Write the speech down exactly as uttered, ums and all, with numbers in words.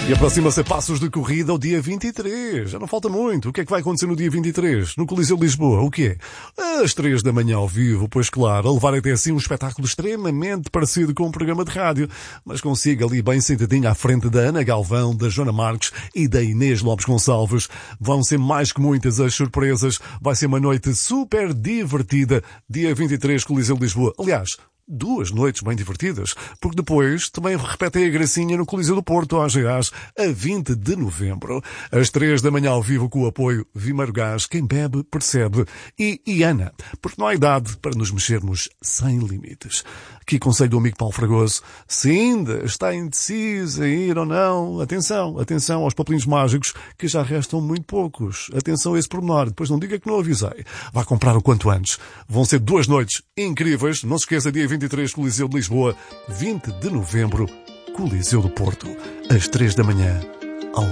E aproxima-se a passos de corrida o dia vinte e três. Já não falta muito. O que é que vai acontecer no dia vinte e três? No Coliseu de Lisboa. O quê? Às três da manhã ao vivo, pois claro, a levar até assim um espetáculo extremamente parecido com um programa de rádio, mas consigo ali bem sentadinho à frente da Ana Galvão, da Joana Marques e da Inês Lopes Gonçalves. Vão ser mais que muitas as surpresas. Vai ser uma noite super divertida. Dia vinte e três, Coliseu de Lisboa. Aliás, duas noites bem divertidas, porque depois também repetem a gracinha no Coliseu do Porto, A G As, a vinte de novembro. Às três da manhã ao vivo com o apoio Vimeiro Gás, quem bebe percebe, e Iana, porque não há idade para nos mexermos sem limites. Aqui conselho do amigo Paulo Fragoso, se ainda está indeciso em ir ou não, atenção, atenção aos papelinhos mágicos, que já restam muito poucos. Atenção a esse pormenor, depois não diga que não avisei. Vá comprar o quanto antes. Vão ser duas noites incríveis, não se esqueça, dia vinte e três, Coliseu de Lisboa, vinte de novembro, Coliseu do Porto, às três da manhã.